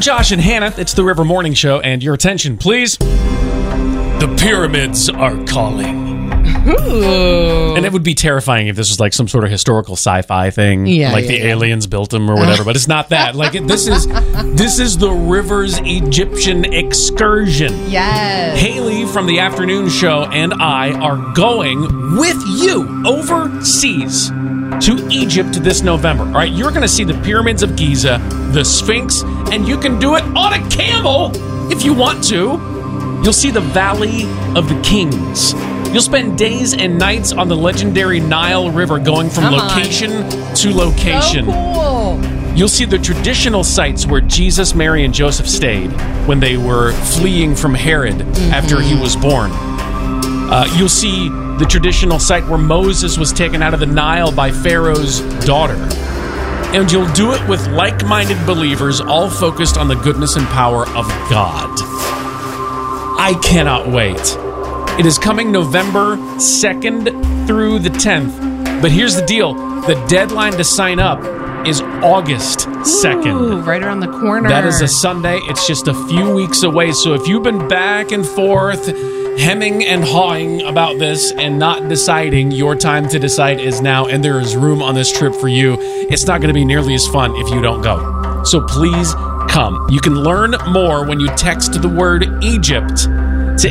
Josh and Hannah, it's the River Morning Show, and your attention, please. The pyramids are calling. Ooh. And it would be terrifying if this was like some sort of historical sci-fi thing, like the aliens built them or whatever. But it's not that. Like this is the Rivers Egyptian excursion. Yes. Haley from the afternoon show and I are going with you overseas to Egypt this November. All right, you're going to see the pyramids of Giza, the Sphinx, and you can do it on a camel if you want to. You'll see the Valley of the Kings. You'll spend days and nights on the legendary Nile River going from location to location. So cool. You'll see the traditional sites where Jesus, Mary, and Joseph stayed when they were fleeing from Herod after he was born. You'll see the traditional site where Moses was taken out of the Nile by Pharaoh's daughter. And you'll do it with like-minded believers, all focused on the goodness and power of God. I cannot wait. It is coming November 2nd through the 10th. But here's the deal. The deadline to sign up is August 2nd. Ooh, right around the corner. That is a Sunday. It's just a few weeks away. So if you've been back and forth, hemming and hawing about this and not deciding, your time to decide is now, and there is room on this trip for you. It's not going to be nearly as fun if you don't go. So please come. You can learn more when you text the word Egypt to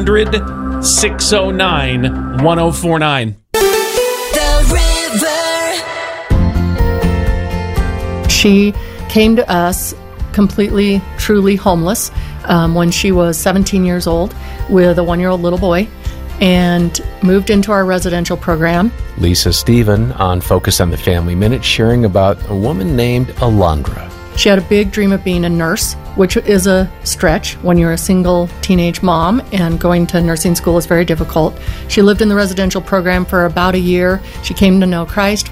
800-609-1049. She came to us completely, truly homeless when she was 17 years old with a 1-year-old little boy and moved into our residential program. Lisa Stephen on Focus on the Family Minute sharing about a woman named Alondra. She had a big dream of being a nurse, which is a stretch when you're a single teenage mom, and going to nursing school is very difficult. She lived in the residential program for about a year. She came to know Christ,